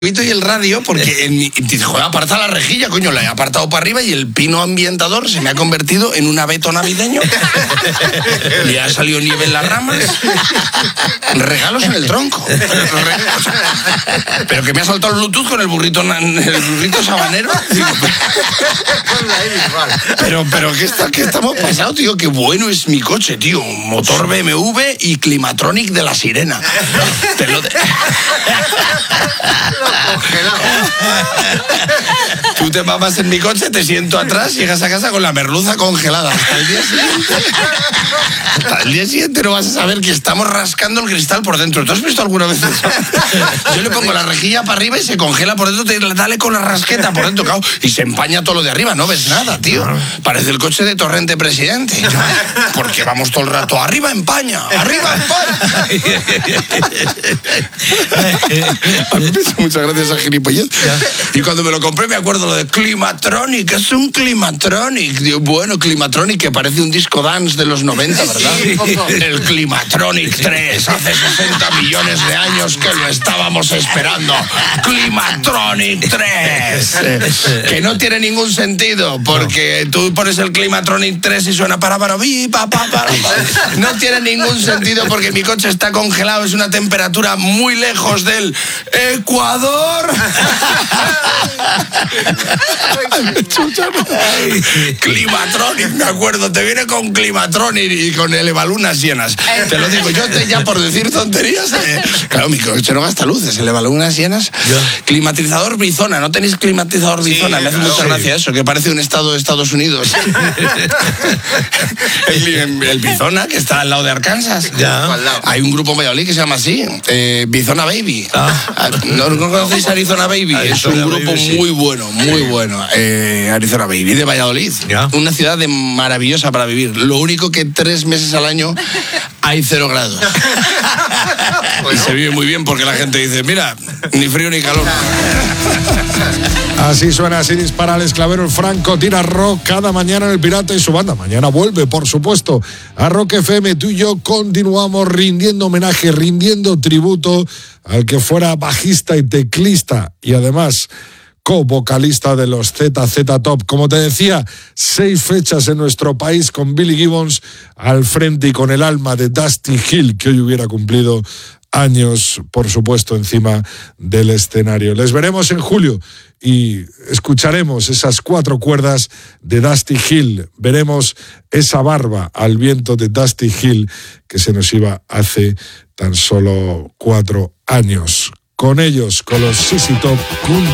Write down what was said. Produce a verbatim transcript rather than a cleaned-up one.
y el radio, porque en mi, dice, joder, aparta la rejilla, coño, la he apartado para arriba y el pino ambientador se me ha convertido en un abeto navideño. Le ha salido nieve en las ramas. Regalos en el tronco. Pero que me ha saltado el Bluetooth con el burrito, el burrito sabanero. Pero, pero ¿qué, está, ¿qué estamos pasando, tío? Qué bueno es mi coche, tío. Motor B M W y Climatronic de la Sirena. Te lo de... Tú te mamas en mi coche, te siento atrás, llegas a casa con la merluza congelada. Hasta el día siguiente, hasta el día siguiente no vas a saber que estamos rascando el cristal por dentro. ¿Tú has visto alguna vez eso? Yo le pongo la rejilla para arriba y se congela por dentro, te dale con la rasqueta por dentro, claro, y se empaña todo lo de arriba. No ves nada, tío. Parece el coche de Torrente Presidente. Porque vamos todo el rato, arriba empaña, arriba empaña. A mí me hizo muchas gracias a gilipollez. Y cuando me lo compré me acuerdo lo de Climatronic, es un Climatronic. Digo, bueno, Climatronic, que parece un disco dance de los noventa, ¿verdad? Sí. El Climatronic tres, hace sesenta millones de años que lo estábamos esperando. Climatronic tres. Que no tiene ningún sentido, porque tú pones el Climatronic tres y suena para para para para para. No tiene ningún sentido porque mi coche está congelado, es una temperatura muy lejos del Ecuador. Climatronic, me acuerdo, te viene con Climatronic y con el Evalunas Sienas. Te lo digo, yo te, ya por decir tonterías, eh, claro, mi coche no gasta luces, el Evalunas Sienas. Climatizador Bizona, ¿no tenéis climatizador Bizona? Sí, me hace mucha sí. gracia eso, que parece un estado de Estados Unidos. el, el Bizona, que está al lado de Arkansas. Ya. Hay un grupo en Valladolid que se llama así, eh, Bizona Baby. Ah. ¿No, ¿No conocéis Arizona Baby? Arizona es un grupo Baby, muy sí. bueno, muy bueno. Eh, Arizona Baby de Valladolid. ¿Ya? Una ciudad de maravillosa para vivir. Lo único que tres meses al año hay cero grados. Bueno. Y se vive muy bien porque la gente dice, mira, ni frío ni calor. Así suena, así dispara el esclavero el Franco, tira rock cada mañana en El Pirata y su banda. Mañana vuelve, por supuesto, a Rock F M. Tú y yo continuamos rindiendo homenaje, rindiendo tributo al que fuera bajista y teclista y además co-vocalista de los Z Z Top. Como te decía, seis fechas en nuestro país con Billy Gibbons al frente y con el alma de Dusty Hill, que hoy hubiera cumplido años, por supuesto, encima del escenario. Les veremos en julio y escucharemos esas cuatro cuerdas de Dusty Hill. Veremos esa barba al viento de Dusty Hill que se nos iba hace tan solo cuatro años. Con ellos, con los Z Z Top.